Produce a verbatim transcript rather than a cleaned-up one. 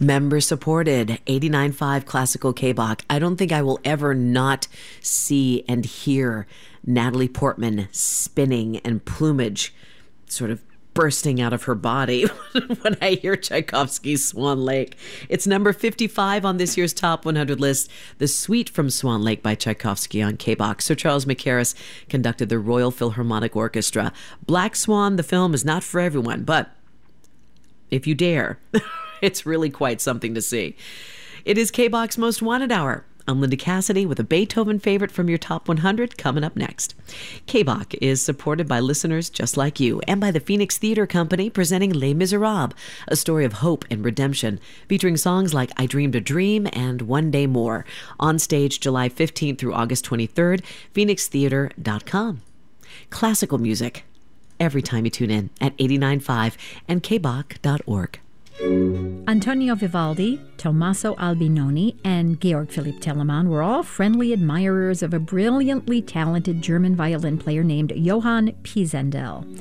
Member supported, eighty-nine point five Classical K-Bach. I don't think I will ever not see and hear Natalie Portman spinning and plumage sort of bursting out of her body when I hear Tchaikovsky's Swan Lake. It's number fifty-five on this year's Top one hundred list, The Suite from Swan Lake by Tchaikovsky on K-Bach. Sir Charles Mackerras conducted the Royal Philharmonic Orchestra. Black Swan, the film, is not for everyone, but if you dare, it's really quite something to see. It is K-Bach's Most Wanted Hour. I'm Linda Cassidy with a Beethoven favorite from your Top one hundred coming up next. K-Bach is supported by listeners just like you and by the Phoenix Theatre Company presenting Les Miserables, a story of hope and redemption, featuring songs like I Dreamed a Dream and One Day More. On stage July fifteenth through August twenty-third, phoenix theater dot com. Classical music, every time you tune in at eighty-nine point five and k bach dot org. Antonio Vivaldi, Tommaso Albinoni, and Georg Philipp Telemann were all friendly admirers of a brilliantly talented German violin player named Johann Pisendel.